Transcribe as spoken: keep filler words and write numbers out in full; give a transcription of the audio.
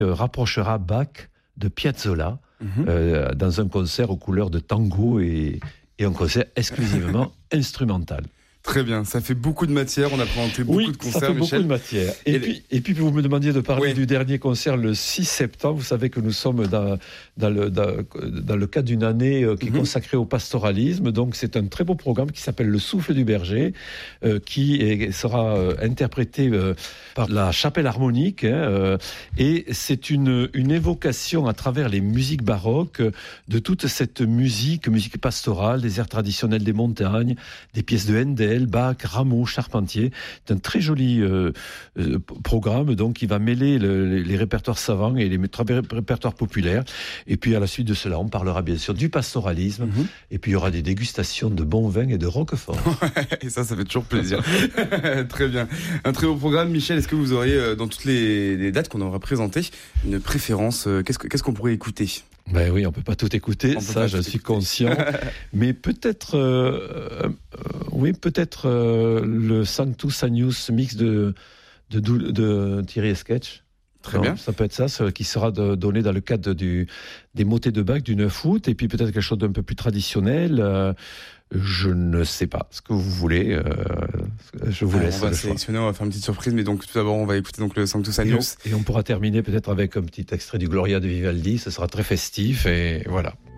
euh, rapprochera Bach de Piazzolla Mmh. euh, dans un concert aux couleurs de tango et, et un concert exclusivement instrumental. Très bien, ça fait beaucoup de matière, on a présenté beaucoup oui, de concerts, ça fait Michel. beaucoup de matière. Et, Et puis, et puis, vous me demandiez de parler oui. du dernier concert le six septembre. Vous savez que nous sommes dans, dans, le, dans, dans le cadre d'une année qui est mm-hmm. consacrée au pastoralisme. Donc, c'est un très beau programme qui s'appelle Le Souffle du Berger, euh, qui est, sera euh, interprété euh, par la Chapelle Harmonique. Hein, euh, et c'est une, une évocation à travers les musiques baroques de toute cette musique, musique pastorale, des airs traditionnels des montagnes, des pièces de Handel, Bach, Rameau, Charpentier. C'est un très joli euh, euh, programme donc qui va mêler le, les, les répertoires savants et les répertoires populaires. Et puis à la suite de cela, on parlera bien sûr du pastoralisme. Mm-hmm. Et puis il y aura des dégustations de bons vins et de roquefort. Et ça, ça fait toujours plaisir. Très bien. Un très beau programme. Michel, est-ce que vous auriez, dans toutes les, les dates qu'on aura présentées, une préférence? Qu'est-ce, que, qu'est-ce qu'on pourrait écouter? Ben oui, on peut pas tout écouter, ça je suis écouter. conscient. Mais peut-être, euh, euh, oui, peut-être euh, le Sanctus Agnus mix de, de, de, de Thierry Esquetch. Très non, bien. Ça peut être ça, ça qui sera de, donné dans le cadre du, des motets de Bach du neuf août, et puis peut-être quelque chose d'un peu plus traditionnel. Euh, je ne sais pas ce que vous voulez. Euh, je vous ah, laisse. On va sélectionner, on va faire une petite surprise, mais donc tout d'abord on va écouter donc le Sanctus Agnus. Et on, et on pourra terminer peut-être avec un petit extrait du Gloria de Vivaldi. Ce sera très festif et voilà.